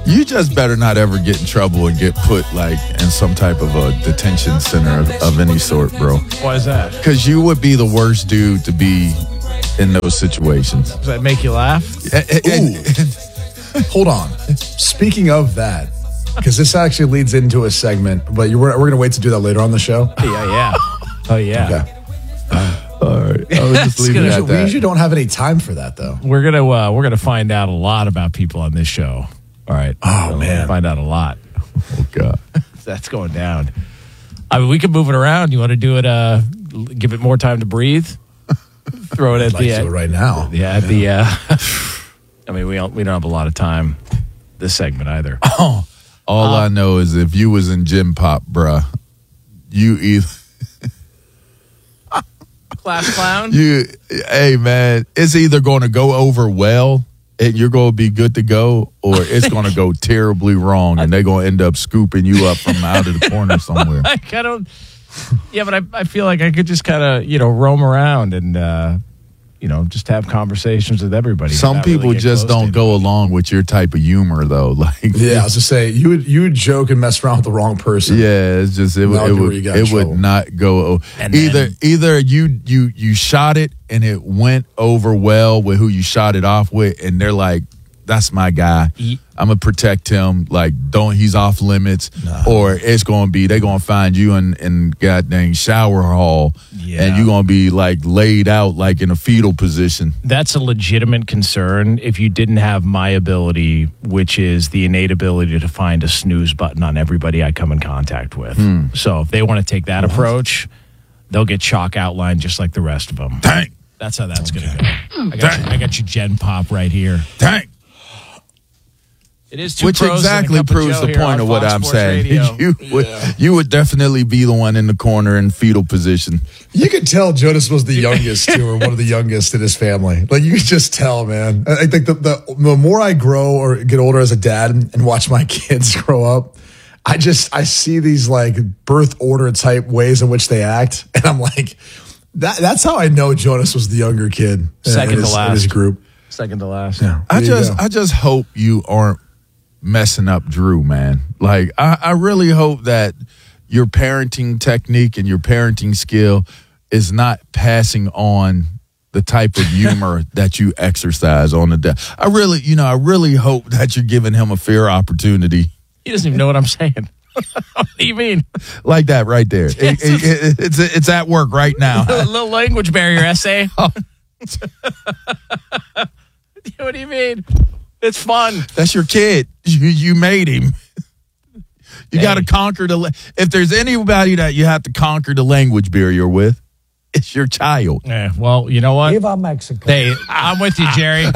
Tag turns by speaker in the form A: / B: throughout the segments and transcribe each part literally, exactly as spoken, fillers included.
A: You just better not ever get in trouble and get put like in some type of a detention center of, of any sort, bro.
B: Why is that?
A: Because you would be the worst dude to be in those situations.
B: Does that make you laugh?
C: Ooh. Hold on. Speaking of that, because this actually leads into a segment, but you're, we're going to wait to do that later on the show.
B: Yeah, yeah. Oh, yeah.
C: Okay.
A: All right. I was just leaving it at
C: We
A: that.
C: usually don't have any time for that, though.
B: We're gonna uh, we're gonna find out a lot about people on this show. All right.
C: Oh,
B: We'll
C: man.
B: find out a lot.
A: Oh, God.
B: That's going down. I mean, we can move it around. You want to do it? Uh, give it more time to breathe. Throw it at
C: I'd like
B: the
C: to do it right now.
B: Yeah, at the. Uh, I mean, we don't we don't have a lot of time this segment either.
A: Oh, all uh, I know is if you was in Gym Pop, bruh, you either.
B: Class clown.
A: You, hey man, it's either going to go over well and you're going to be good to go, or it's going to go terribly wrong and they're going to end up scooping you up from out of the corner somewhere.
B: I kind of, yeah, but I, I feel like I could just kind of, you know, roam around and, uh, you know, just have conversations with everybody.
A: Some people
B: really
A: just don't go along with your type of humor, though. Like,
C: yeah, I was just saying, you would you would joke and mess around with the wrong person.
A: Yeah, it's just it, would it would it would not go.
B: And
A: either
B: then,
A: either you you you shot it and it went over well with who you shot it off with, and they're like, "That's my guy. I'm gonna protect him. Like, don't he's off limits."
C: Nah.
A: Or it's gonna be they're gonna find you in in goddamn shower hall,
B: yeah.
A: and you're gonna be like laid out like in a fetal position.
B: That's a legitimate concern if you didn't have my ability, which is the innate ability to find a snooze button on everybody I come in contact with.
A: Hmm.
B: So if they want to take that what? approach, they'll get chalk outlined just like the rest of them.
A: Dang.
B: That's how that's okay. gonna go. I got, you, I got you, Gen Pop, right here.
A: Dang.
B: It is two
A: Which
B: pros
A: exactly
B: and a cup
A: proves
B: of
A: the
B: Joe
A: point
B: here
A: of
B: on
A: what
B: Fox
A: I'm
B: Sports
A: saying.
B: Radio.
A: You would
C: Yeah.
A: you would definitely be the one in the corner in fetal position.
C: You could tell Jonas was the youngest, too, or one of the youngest in his family. Like, you could just tell, man. I I think the, the, the more I grow or get older as a dad and, and watch my kids grow up, I just, I see these, like, birth order type ways in which they act. And I'm like, that that's how I know Jonas was the younger kid.
B: Second
C: in his,
B: to last.
C: in his group.
B: Second to last.
C: Yeah.
A: I
C: There you
A: just
C: go.
A: I just hope you aren't messing up Drew, man. Like, I, I really hope that your parenting technique and your parenting skill is not passing on the type of humor that you exercise on the day. I really, you know, I really hope that you're giving him a fair opportunity.
B: He doesn't even know what I'm saying. What do you mean?
A: Like that right there. It, it, it, it's it's at work right now.
B: A little language barrier essay.
A: Oh.
B: What do you mean? It's fun.
A: That's your kid. You, you made him. You
B: Hey.
A: got to conquer the. If there's anybody that you have to conquer the language barrier with, it's your child.
B: Yeah, well, you know what?
D: Viva Mexico.
B: Hey, I'm with you, Jerry.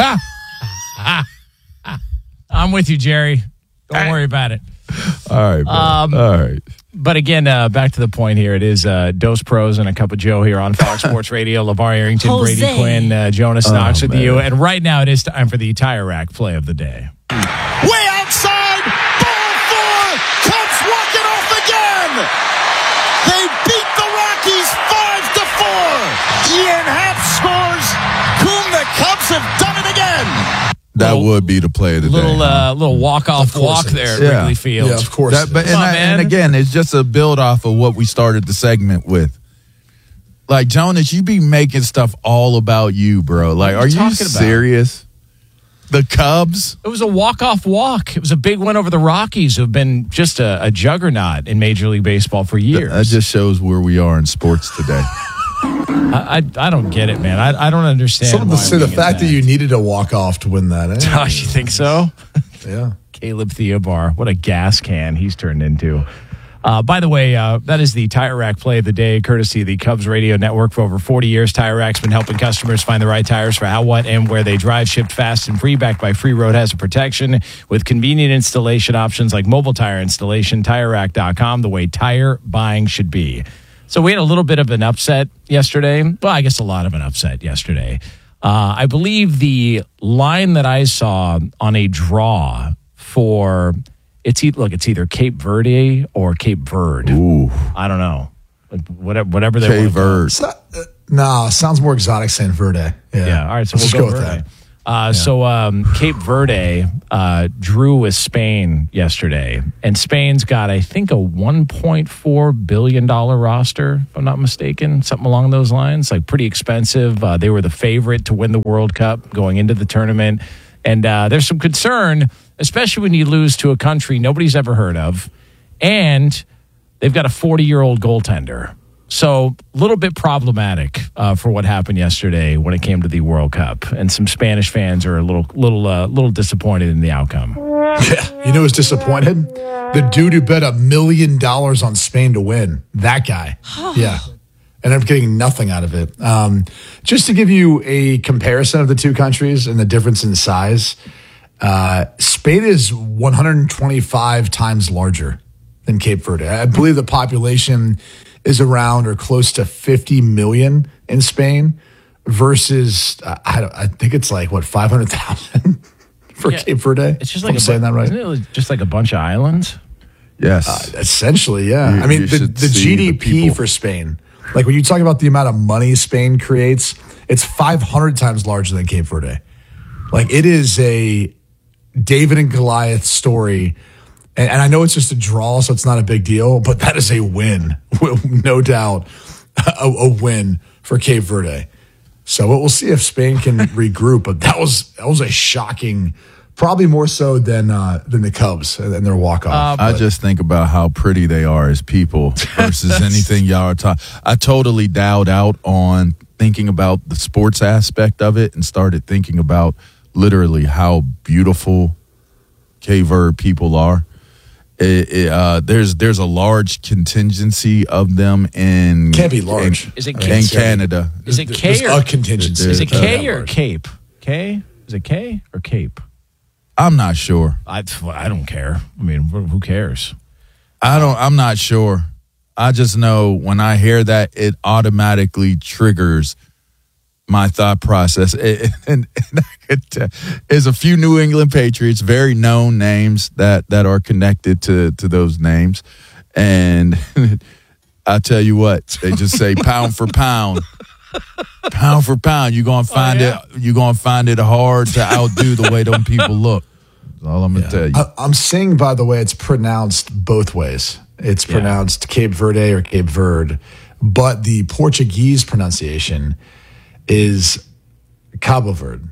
B: I'm with you, Jerry. Don't worry about it.
A: All right, bro.
B: Um,
A: All right.
B: But again, uh, back to the point here. It is uh, Dose Pros and a Cup of Joe here on Fox Sports Radio. LeVar Arrington,
D: Jose.
B: Brady Quinn, uh, Jonas Knox with
A: man.
B: you. And right now it is time for the Tire Rack play of the day.
E: Way outside, ball four, Cubs walk it off again. They beat the Rockies five to four. Ian Happ scores. Coom, the Cubs have done it again.
A: That
B: Little-
A: would be the play of the
B: Little
A: day.
B: uh, little walk-off
C: Of course
B: walk
C: it
B: there
C: is.
B: at
A: Yeah.
B: Wrigley Field.
C: Yeah, of course.
A: That, but, and,
B: Come on,
A: I- and
B: man.
A: again, it's just a build off of what we started the segment with. Like, Jonas, you be making stuff all about you, bro. Like,
B: What are
A: are
B: you
A: you
B: talking about?
A: serious? The Cubs?
B: It was a walk-off walk. It was a big win over the Rockies, who have been just a, a juggernaut in Major League Baseball for years.
A: That just shows where we are in sports today.
B: I, I, I don't get it, man. I, I don't understand.
C: Some of the,
B: why
C: say
B: I'm
C: the
B: being
C: fact that
B: attacked.
C: you needed a walk-off to win that. Eh?
B: Gosh, you think so?
C: Yeah.
B: Caleb Theobar, what a gas can he's turned into. Uh, by the way, uh, that is the Tire Rack play of the day, courtesy of the Cubs Radio Network. For over forty years, Tire Rack's been helping customers find the right tires for how, what, and where they drive, shipped fast and free, backed by free road hazard protection with convenient installation options like mobile tire installation, tire rack dot com, the way tire buying should be. So we had a little bit of an upset yesterday. Well, I guess a lot of an upset yesterday. Uh, I believe the line that I saw on a draw for it's e- look, it's either Cape Verde or Cape Verde.
A: Ooh.
B: I don't know, whatever, whatever they
A: Cape
B: want to call it.
A: Verde.
C: It's not, uh, nah, sounds more exotic saying Verde. Yeah.
B: Yeah. All right. So
C: Let's
B: we'll
C: just
B: go,
C: go with
B: Verde.
C: that.
B: Uh, so um, Cape Verde uh, drew with Spain yesterday, and Spain's got, I think, a one point four billion dollars roster, if I'm not mistaken, something along those lines, like pretty expensive. Uh, they were the favorite to win the World Cup going into the tournament, and uh, there's some concern, especially when you lose to a country nobody's ever heard of, and they've got a forty-year-old goaltender. So a little bit problematic uh, for what happened yesterday when it came to the World Cup, and some Spanish fans are a little, little, uh, little disappointed in the outcome.
C: Yeah, you know who's disappointed? The dude who bet a million dollars on Spain to win. That guy. Yeah, and I'm getting nothing out of it. Um, just to give you a comparison of the two countries and the difference in size, uh, Spain is one hundred twenty-five times larger than Cape Verde. I believe the population is around or close to fifty million in Spain versus, uh, I, don't, I think it's like, what, five hundred thousand for
B: Yeah,
C: Cape Verde?
B: It's just
C: If
B: like
C: I'm
B: a,
C: saying that right?
B: Isn't it just like a bunch of islands?
A: Yes.
C: Uh, essentially, yeah.
A: You-
C: I mean,
A: you
C: the,
A: should
C: the
A: see the
C: G D P
A: people.
C: for Spain, like when you talk about the amount of money Spain creates, it's five hundred times larger than Cape Verde. Like it is a David and Goliath story. And, and I know it's just a draw, so it's not a big deal, but that is a win, no doubt, a, a win for Cape Verde. So we'll see if Spain can regroup. But that was that was a shocking, probably more so than uh, than the Cubs and their walk off.
A: I just think about how pretty they are as people versus anything y'all are talking. I totally dialed out on thinking about the sports aspect of it and started thinking about literally how beautiful Cape Verde people are. It, it, uh, there's there's a large contingency of them in
C: Can't be large.
A: in,
B: Is it
A: in
B: K?
A: Canada.
B: Is it K
C: There's
B: or
C: a contingency.
B: is it
C: Uh,
B: K
C: that
B: or
C: large.
B: Cape? K? Is it K or Cape?
A: I'm not sure.
B: I I don't care. I mean, who cares?
A: I don't. I'm not sure. I just know when I hear that, it automatically triggers my thought process. It, and, and I could tell, there's a few New England Patriots, very known names that that are connected to to those names, and I tell you what, they just say pound for pound, pound for pound. You're gonna find
B: Oh, yeah?
A: it. You're gonna find it hard to outdo the way them people look. That's all I'm gonna tell you.
C: I, I'm saying, by the way, it's pronounced both ways. It's
B: Yeah.
C: pronounced Cape Verde or Cape Verde, but the Portuguese pronunciation is Cabo Verde.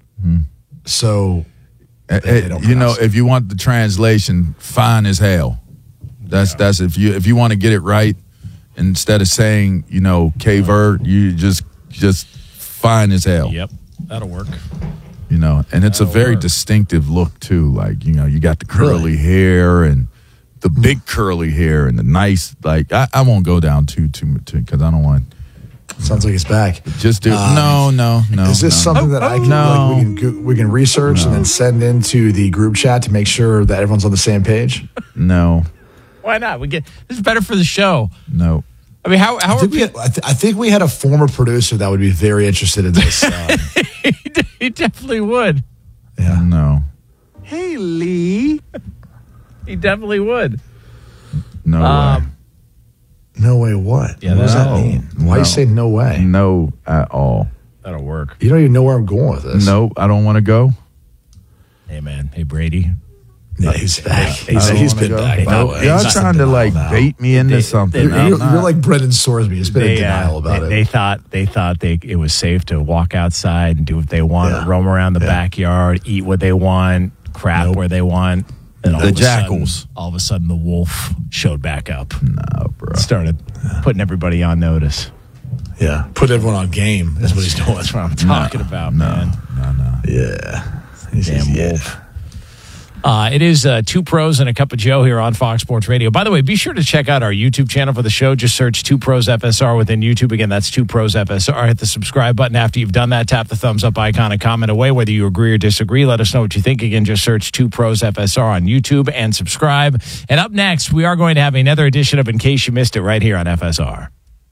C: So,
A: Uh,
C: they
A: uh,
C: don't
A: you know,
C: pronounce it.
A: if you want the translation, fine as hell. That's that's if you if you want to get it right, instead of saying you know K Verde, you just just fine as hell.
B: Yep, that'll work.
A: You know, and it's a
B: That'll
A: very
B: work.
A: distinctive look too. Like you know, you got the curly hair and the big curly hair and the nice like. I, I won't go down too too too because I don't want
C: sounds like it's back.
A: just do
C: Um,
A: no no no.
C: Is this
A: no.
C: something that I can
A: No.
C: like, we can go- we can research and then send into the group chat to make sure that everyone's on the same page?
A: No
B: Why not? We get this is better for the show.
A: no.
B: I mean, how how
C: I
B: are
C: think, we
B: people?
C: had, I, th- I think we had a former producer that would be very interested in this. Um,
B: He definitely would.
C: yeah.
A: No.
B: Hey, Lee. He definitely would.
A: No way.
B: Um,
C: No way. What?
B: Yeah,
C: what does that
A: no,
C: mean? Why
A: no.
C: you say no way?
A: No at all.
B: That'll work.
C: You don't even know where I'm going with this.
A: No, I don't want to go.
B: Hey, man. Hey, Brady.
C: Yeah, he's back.
A: I
C: He's,
A: don't
C: he's
A: wanna
C: been
A: go.
C: back.
B: Hey,
C: by
B: no,
C: the way.
B: hey,
A: Y'all
C: He's
A: trying to like
C: now.
A: bait me into
B: They-
A: something.
B: they-
A: I'm
C: You're,
A: not.
C: you're like Brendan Sorsby. He's been in
B: They,
C: denial
B: uh,
C: about
B: they,
C: it.
B: they thought they thought they it was safe to walk outside and do what they want,
C: Yeah.
B: roam around the
C: Yeah.
B: backyard, eat what they want, crap
C: Nope.
B: where they want. And all
A: The
B: of a sudden-
A: jackals.
B: all of a sudden, the wolf showed back up.
A: No, bro.
B: Started putting everybody on notice.
C: yeah, put everyone on game. Is what he's doing.
B: That's what I'm talking about, man.
A: No, no.
C: Yeah, He's-
B: Damn
C: yeah.
B: wolf. Uh, it is uh, Two Pros and a Cup of Joe here on Fox Sports Radio. By the way, be sure to check out our YouTube channel for the show. Just search Two Pros F S R within YouTube. Again, that's Two Pros F S R. Hit the subscribe button. After you've done that, tap the thumbs up icon and comment away whether you agree or disagree. Let us know what you think. Again, just search Two Pros F S R on YouTube and subscribe. And up next, we are going to have another edition of In Case You Missed It right here on F S R.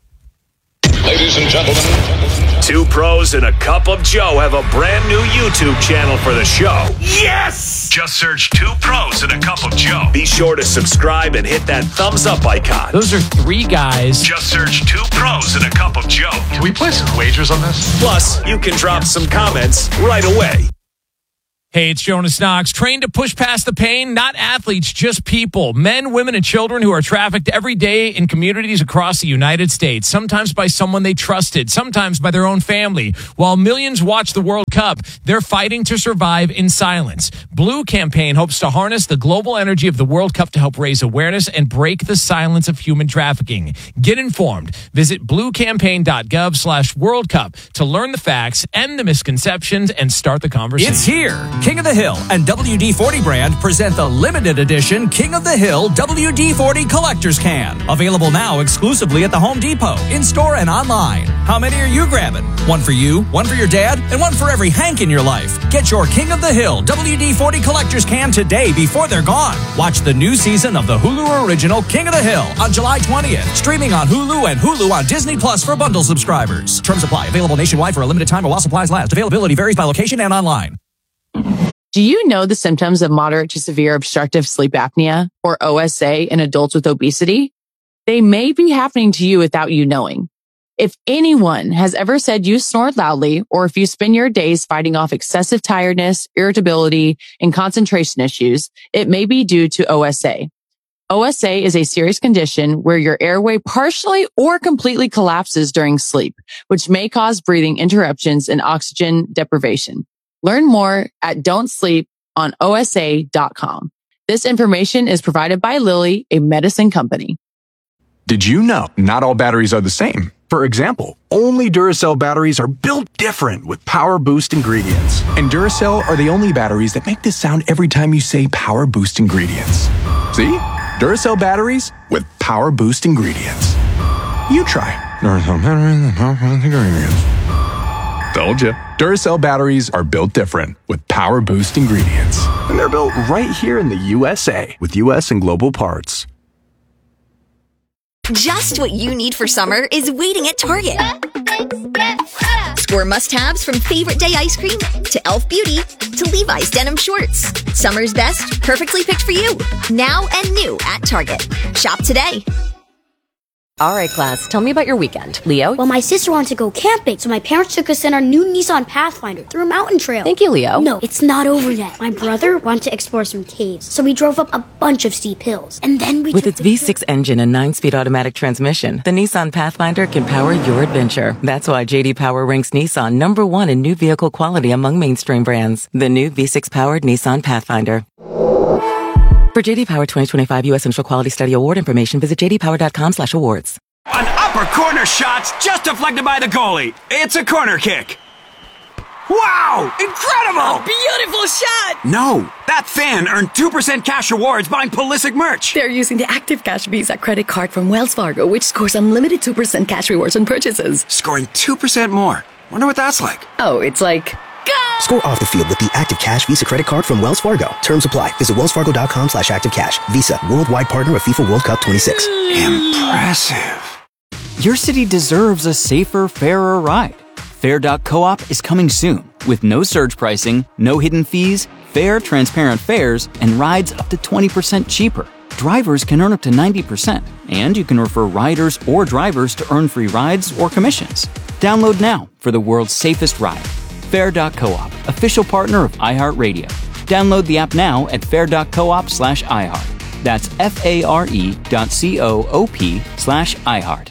D: Ladies and gentlemen,
F: Two Pros and a Cup of Joe have a brand new YouTube channel for the show. Yes! Just search Two Pros and a Cup of Joe. Be sure to subscribe and hit that thumbs up icon.
B: Those are three guys.
F: Just search Two Pros and a Cup of Joe.
D: can we play some wagers on this?
F: Plus, you can drop some comments right away.
B: Hey, it's Jonas Knox. Trained to push past the pain, not athletes, just people. Men, women, and children who are trafficked every day in communities across the United States, sometimes by someone they trusted, sometimes by their own family. While millions watch the World Cup, they're fighting to survive in silence. Blue Campaign hopes to harness the global energy of the World Cup to help raise awareness and break the silence of human trafficking. Get informed. Visit bluecampaign.gov slash World Cup to learn the facts, end the misconceptions, and start the conversation.
G: It's here. King of the Hill and W D forty brand present the limited edition King of the Hill W D forty Collector's Can. Available now exclusively at the Home Depot, in-store and online. How many are you grabbing? One for you, one for your dad, and one for every Hank in your life. Get your King of the Hill W D forty Collector's Can today before they're gone. Watch the new season of the Hulu original King of the Hill on July twentieth. Streaming on Hulu and Hulu on Disney Plus for bundle subscribers. Terms apply. Available nationwide for a limited time or while supplies last. Availability varies by location and online.
H: Do you know the symptoms of moderate to severe obstructive sleep apnea, or O S A, in adults with obesity? They may be happening to you without you knowing. If anyone has ever said you snore loudly, or if you spend your days fighting off excessive tiredness, irritability, and concentration issues, it may be due to O S A. O S A is a serious condition where your airway partially or completely collapses during sleep, which may cause breathing interruptions and oxygen deprivation. Learn more at don't sleep on O S A dot com. This information is provided by Lilly, a medicine company.
I: Did you know not all batteries are the same? For example, only Duracell batteries are built different with Power Boost ingredients. And Duracell are the only batteries that make this sound every time you say Power Boost ingredients. See? Duracell batteries with Power Boost ingredients. You try. Duracell batteries with Power Boost ingredients. Told you. Duracell batteries are built different with Power Boost ingredients. And they're built right here in the U S A with U S and global parts.
J: Just what you need for summer is waiting at Target. Score must-haves from Favorite Day ice cream to Elf Beauty to Levi's denim shorts. Summer's best, perfectly picked for you. Now and new at Target. Shop today.
K: All right, class, tell me about your weekend. Leo?
L: Well, my sister wanted to go camping, so my parents took us in our new Nissan Pathfinder through a mountain trail.
K: Thank you, Leo.
L: No, it's not over yet. My brother wanted to explore some caves, so we drove up a bunch of steep hills. And then we
K: With its V six engine and nine-speed automatic transmission, the Nissan Pathfinder can power your adventure. That's why J D Power ranks Nissan number one in new vehicle quality among mainstream brands. The new V six-powered Nissan Pathfinder. For J D Power twenty twenty-five U S Central Quality Study Award information, visit j d power dot com slash awards.
M: An upper corner shot's just deflected by the goalie. It's a corner kick. Wow! Incredible!
N: A beautiful shot!
M: No, that fan earned two percent cash rewards buying Pulisic merch.
N: They're using the Active Cash Visa credit card from Wells Fargo, which scores unlimited two percent cash rewards on purchases.
M: Scoring two percent more. Wonder what that's like.
N: Oh, it's like...
O: Score off the field with the Active Cash Visa credit card from Wells Fargo. Terms apply. Visit wellsfargo.com slash active cash. Visa, worldwide partner of FIFA World Cup twenty-six.
M: Impressive.
P: Your city deserves a safer, fairer ride. Fair dot coop is coming soon with no surge pricing, no hidden fees, fair, transparent fares, and rides up to twenty percent cheaper. Drivers can earn up to ninety percent, and you can refer riders or drivers to earn free rides or commissions. Download now for the world's safest ride. Fair dot coop, official partner of iHeartRadio. Download the app now at fair dot coop slash iHeart. That's F-A-R-E dot C-O-O-P slash iHeart.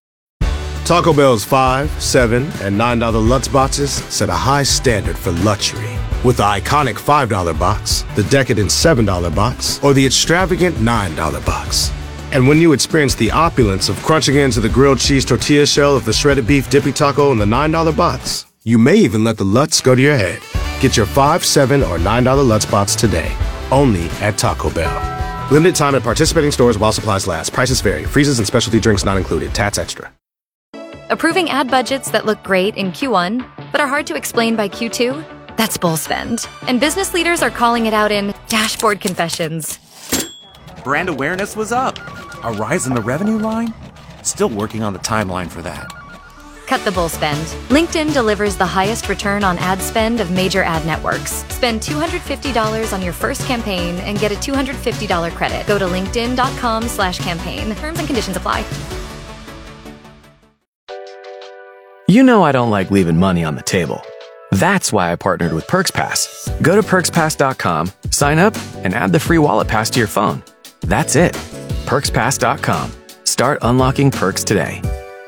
Q: Taco Bell's five, seven, and nine dollar Lutz boxes set a high standard for luxury. With the iconic five dollar box, the decadent seven dollar box, or the extravagant nine dollar box. And when you experience the opulence of crunching into the grilled cheese tortilla shell of the shredded beef dippy taco in the nine dollar box, you may even let the Lutz go to your head. Get your five, seven, or nine dollar Lutz box today, only at Taco Bell. Limited time at participating stores while supplies last. Prices vary. Freezes and specialty drinks not included. Tats extra.
R: Approving ad budgets that look great in Q one, but are hard to explain by Q two? That's bull spend. And business leaders are calling it out in dashboard confessions.
S: Brand awareness was up. A rise in the revenue line? Still working on the timeline for that.
R: Cut the bull spend. LinkedIn delivers the highest return on ad spend of major ad networks. Spend two hundred fifty dollars on your first campaign and get a two hundred fifty dollars credit. Go to linkedin.com slash campaign. Terms and conditions apply.
T: You know I don't like leaving money on the table.
I: That's why I partnered with Perks Pass. Go to perks pass dot com, sign up, and add the free wallet pass to your phone. That's it. perks pass dot com. Start unlocking perks today.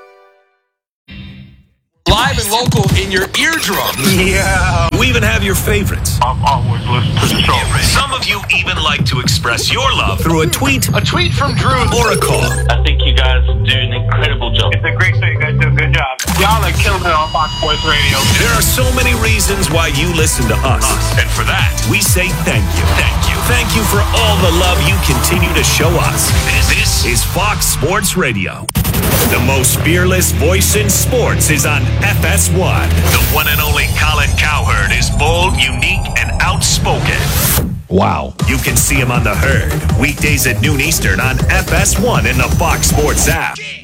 F: Live and local in your eardrum. Yeah. We even have your favorites.
T: I've always listened to the show.
F: Some of you even like to express your love through a tweet,
T: A tweet from Drew.
F: or a call.
T: I think you guys do an incredible job. It's a great show. You guys do a good job. Y'all are killing it on Fox Sports Radio.
F: There are so many reasons why you listen to us. And for that, we say thank you. Thank you. Thank you for all the love you continue to show us. This is Fox Sports Radio. The most fearless voice in sports is on F S one. The one and only Colin Cowherd is bold, unique, and outspoken.
B: Wow.
F: You can see him on The Herd, weekdays at noon Eastern on F S one in the Fox Sports app.